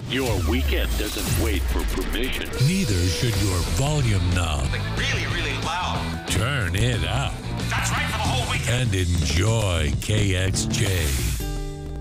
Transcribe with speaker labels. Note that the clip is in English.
Speaker 1: Your weekend doesn't wait for permission.
Speaker 2: Neither should your volume knob.
Speaker 3: Like really, really loud.
Speaker 2: Turn it up
Speaker 3: That's right for the whole weekend.
Speaker 2: and enjoy KXJ.